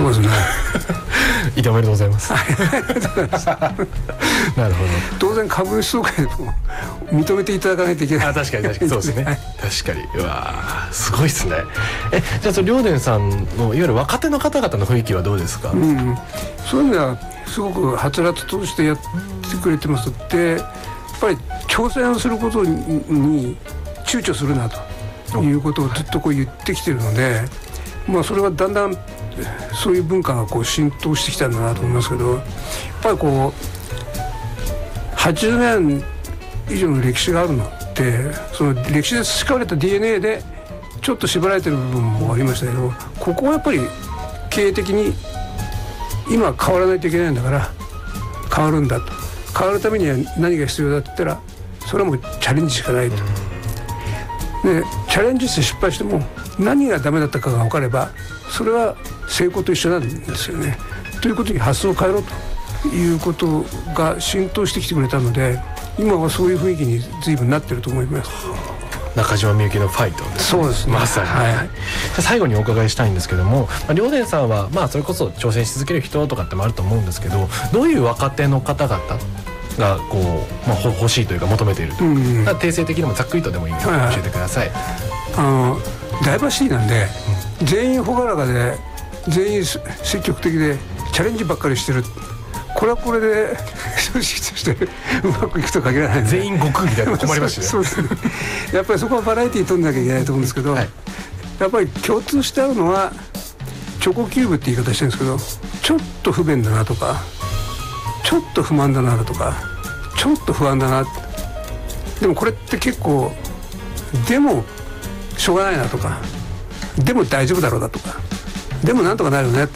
そうですねいておめでとうございますなるほど。 当然株主総会でも認めていただかないといけない。 確かにそうですね確かに。うわすごいですね。じゃあ遼電さんのいわゆる若手の方々の雰囲気はどうですか？ そういう意味ではすごくはつらつとしてやってくれてます。でやっぱり挑戦をすることに躊躇するなということをずっと言ってきてるので、それはだんだんそういう文化が浸透してきたんだなと思いますけど、やっぱり80年以上の歴史があるのってその歴史で培われた DNA でちょっと縛られてる部分もありましたけど、ここはやっぱり経営的に今変わらないといけないんだから変わるんだと。変わるためには何が必要だって言ったらそれはもうチャレンジしかないと。でチャレンジして失敗しても何がダメだったかが分かればそれは成功と一緒なんですよね。ということに発想を変えろということが浸透してきてくれたので、今はそういう雰囲気に随分なってると思います。 中島みゆきのファイトですね。 そうですね、 まさに、じゃあ最後にお伺いしたいんですけども、遼電さんはそれこそ挑戦し続ける人とかってもあると思うんですけど、どういう若手の方々が欲しいというか求めていると、定性的でもざっくりとでもいいので教えてください。 ダイバーシティなんで、全員朗らかで全員積極的でチャレンジばっかりしてる。これはこれで組織としてうまくいくとは限らないので、 全員悟空みたいな困りましたねそうですねやっぱりそこはバラエティー取んなきゃいけないと思うんですけど、やっぱり共通してあるのはチョコキューブって言い方してるんですけど、ちょっと不便だなとかちょっと不満だなとかちょっと不安だな、でもこれって結構でもしょうがないなとか、でも大丈夫だろうだとか、でもなんとかなるよねって、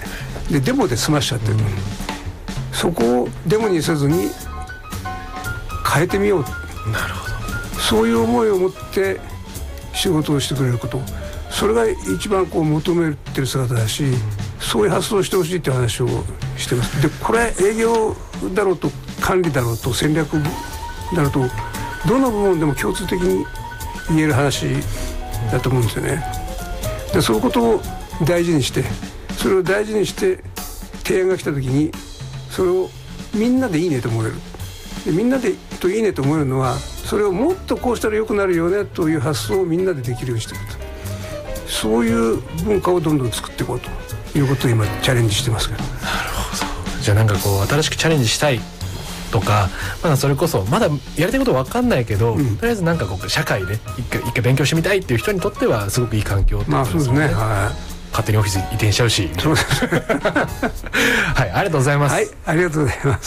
でもで済ましちゃってる、そこをデモにせずに変えてみよう。 なるほど。 そういう思いを持って仕事をしてくれること、それが一番求めてる姿だし、そういう発想をしてほしいっていう話をしてます。でこれ営業だろうと管理だろうと戦略だろうとどの部門でも共通的に言える話だと思うんですよね。でそういうことを大事にして、それを大事にして提案が来た時にそれをみんなでいいねと思える。でみんなでといいねと思えるのは、それをもっとこうしたら良くなるよねという発想をみんなでできるようにしていくと、そういう文化をどんどん作っていこうということを今チャレンジしてますけど。 なるほど。じゃあ新しくチャレンジしたいとか、それこそまだやりたいこと分かんないけど、とりあえず社会で一回勉強してみたいっていう人にとってはすごくいい環境ってことですよね。勝手にオフィス移転しちゃうし。 そうですはい、ありがとうございます。 はい、ありがとうございます。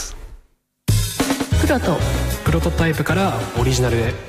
プロトタイプからオリジナルへ。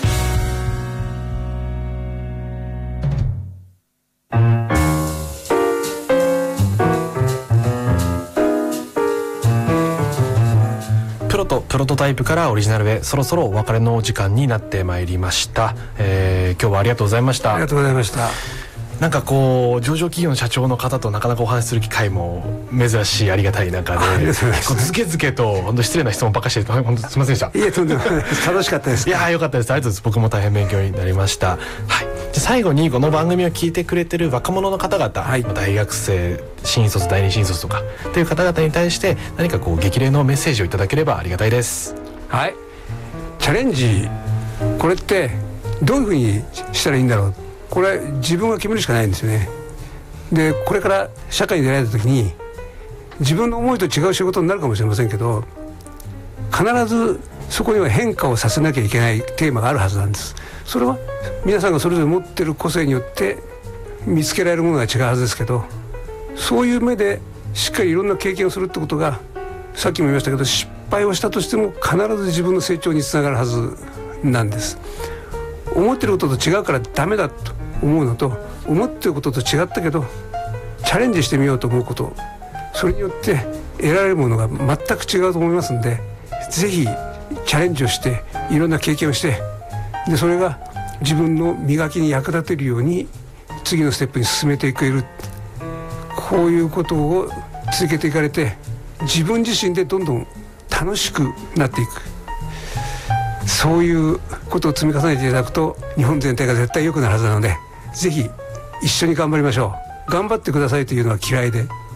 プロトタイプからオリジナルへ、そろそろお別れのお時間になってまいりました。今日はありがとうございました。 ありがとうございました。 上場企業の社長の方となかなかお話しする機会も珍しい、ありがたい中で、ずけずけと本当失礼な質問ばっかりして本当すみませんでした。 いえ、とんでもないです。楽しかったです。 いや、よかったです。ありがとうございます。僕も大変勉強になりました。はい。じゃ最後にこの番組を聞いてくれてる若者の方々、大学生、新卒、第二新卒とかという方々に対して何か激励のメッセージをいただければありがたいです。 はい。チャレンジ、これってどういうふうにしたらいいんだろう。これ自分が決めるしかないんですよね。でこれから社会に出られた時に自分の思いと違う仕事になるかもしれませんけど、必ずそこには変化をさせなきゃいけないテーマがあるはずなんです。それは皆さんがそれぞれ持ってる個性によって見つけられるものが違うはずですけど、そういう目でしっかりいろんな経験をするってことが、さっきも言いましたけど、失敗をしたとしても必ず自分の成長につながるはずなんです。思ってることと違うからダメだと思うのと、思ってることと違ったけどチャレンジしてみようと思うこと、それによって得られるものが全く違うと思いますので、ぜひチャレンジをしていろんな経験をして、でそれが自分の磨きに役立てるように次のステップに進めていける、こういうことを続けていかれて自分自身でどんどん楽しくなっていく、そういうことを積み重ねていただくと日本全体が絶対良くなるはずなので、ぜひ一緒に頑張りましょう。頑張ってくださいというのは嫌いで、